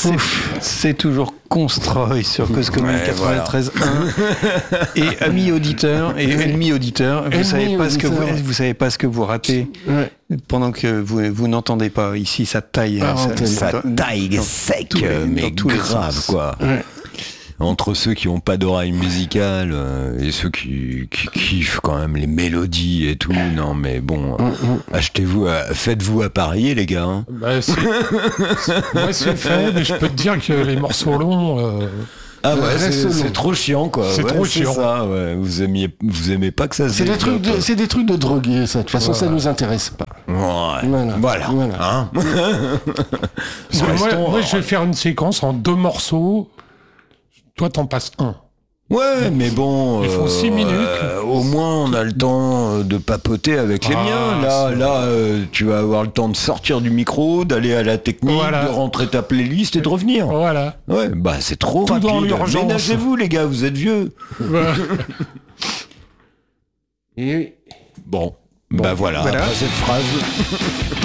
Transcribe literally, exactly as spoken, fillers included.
C'est toujours Constroy sur Cause Commune ouais, quatre-vingt-treize point un. Voilà. Et amis auditeurs et ennemis auditeurs, vous savez pas ce que vous, vous savez pas ce que vous ratez ouais. pendant que vous vous n'entendez pas. Ici, ça taille. Ah, ça, ça, ça taille dans, sec, dans les, mais grave quoi. Ouais. Entre ceux qui n'ont pas d'oreille musicale euh, et ceux qui, qui kiffent quand même les mélodies et tout, non mais bon, euh, achetez-vous, euh, faites-vous appareiller les gars. Hein. Bah, c'est, c'est, moi c'est fait, mais je peux te dire que les morceaux longs... Euh, ah ouais, c'est, c'est trop chiant quoi. C'est ouais, trop c'est chiant. Ça, ouais. Vous aimez, vous aimez pas que ça se c'est des trucs de, c'est des trucs de drogués, ça. De toute façon, ouais. ça nous intéresse pas. Ouais. Voilà. Voilà. voilà. Hein moi, moi, je vais faire une séquence en deux morceaux. Toi, t'en passes un. Ouais, mais bon, ils font six minutes. Euh, au moins, on a le temps de papoter avec les ah, miens. Là, là, euh, tu vas avoir le temps de sortir du micro, d'aller à la technique, voilà. de rentrer ta playlist et de revenir. Voilà. Ouais, bah c'est trop Tout rapide. Dans l'urgence. Ménagez-vous, les gars, vous êtes vieux. Ouais. et... Bon, bon, bah voilà. voilà. Après cette phrase.